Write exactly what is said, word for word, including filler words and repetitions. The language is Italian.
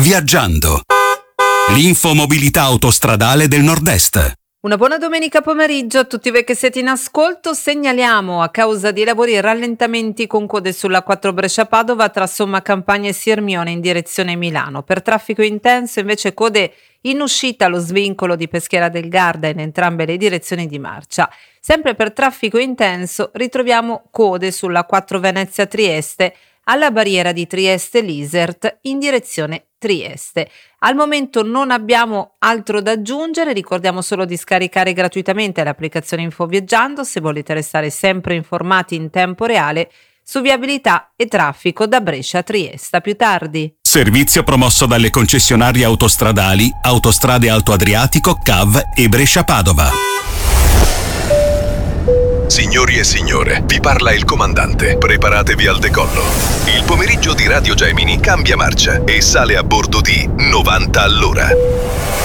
Viaggiando. L'infomobilità autostradale del Nord-Est. Una buona domenica pomeriggio a tutti voi che siete in ascolto. Segnaliamo a causa di lavori rallentamenti con code sulla quattro Brescia-Padova tra Somma Campagna e Sirmione in direzione Milano. Per traffico intenso invece code in uscita allo svincolo di Peschiera del Garda in entrambe le direzioni di marcia. Sempre per traffico intenso ritroviamo code sulla quattro Venezia-Trieste alla barriera di Trieste-Lisert in direzione Trieste. Al momento non abbiamo altro da aggiungere, ricordiamo solo di scaricare gratuitamente l'applicazione InfoViaggiando se volete restare sempre informati in tempo reale su viabilità e traffico da Brescia a Trieste. A più tardi. Servizio promosso dalle concessionarie autostradali Autostrade Alto Adriatico, C A V e Brescia-Padova. Signori e signore, vi parla il comandante. Preparatevi al decollo. Il pomeriggio di Radio Gemini cambia marcia e sale a bordo di novanta all'ora.